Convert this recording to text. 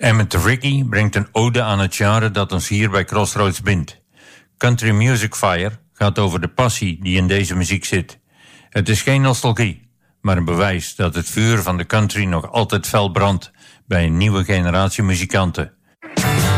Emmett Rickey brengt een ode aan het genre dat ons hier bij Crossroads bindt. Country Music Fire gaat over de passie die in deze muziek zit. Het is geen nostalgie, maar een bewijs dat het vuur van de country nog altijd fel brandt bij een nieuwe generatie muzikanten.